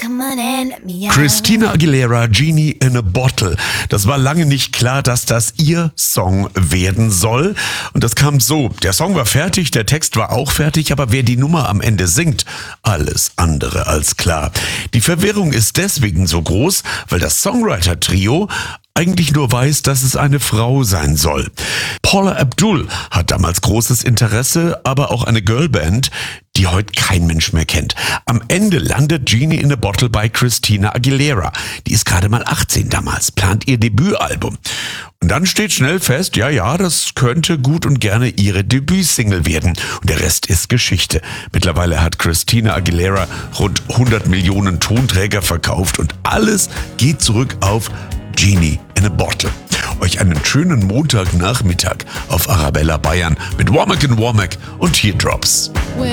Christina Aguilera, Genie in a Bottle. Das war lange nicht klar, dass das ihr Song werden soll. Und das kam so. Der Song war fertig, der Text war auch fertig, aber wer die Nummer am Ende singt, alles andere als klar. Die Verwirrung ist deswegen so groß, weil das Songwriter-Trio eigentlich nur weiß, dass es eine Frau sein soll. Paula Abdul hat damals großes Interesse, aber auch eine Girlband, die heute kein Mensch mehr kennt. Am Ende landet Genie in a Bottle bei Christina Aguilera. Die ist gerade mal 18 damals, plant ihr Debütalbum. Und dann steht schnell fest, ja, das könnte gut und gerne ihre Debütsingle werden. Und der Rest ist Geschichte. Mittlerweile hat Christina Aguilera rund 100 Millionen Tonträger verkauft und alles geht zurück auf Genie in a Bottle. Euch einen schönen Montagnachmittag auf Arabella Bayern mit Womack & Womack und Teardrops.